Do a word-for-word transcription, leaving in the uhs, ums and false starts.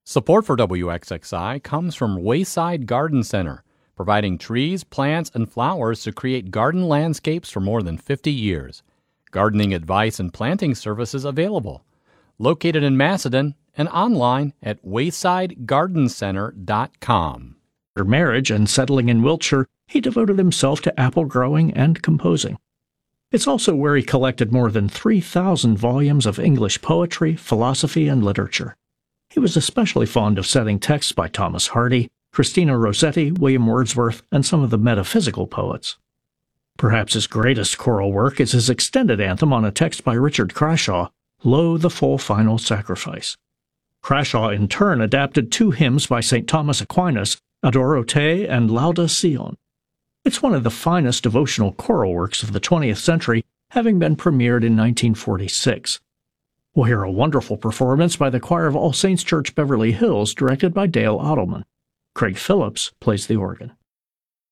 Support for W X X I comes from Wayside Garden Center, providing trees, plants, and flowers to create garden landscapes for more than fifty years. Gardening advice and planting services available. Located in Macedon and online at wayside garden center dot com. After marriage and settling in Wiltshire, he devoted himself to apple growing and composing. It's also where he collected more than three thousand volumes of English poetry, philosophy, and literature. He was especially fond of setting texts by Thomas Hardy, Christina Rossetti, William Wordsworth, and some of the metaphysical poets. Perhaps his greatest choral work is his extended anthem on a text by Richard Crashaw, Lo, the Full Final Sacrifice. Crashaw in turn adapted two hymns by Saint Thomas Aquinas, Adoro Te and Lauda Sion. It's one of the finest devotional choral works of the twentieth century, having been premiered in nineteen forty-six. We'll hear a wonderful performance by the choir of All Saints Church Beverly Hills, directed by Dale Ottelman. Craig Phillips plays the organ.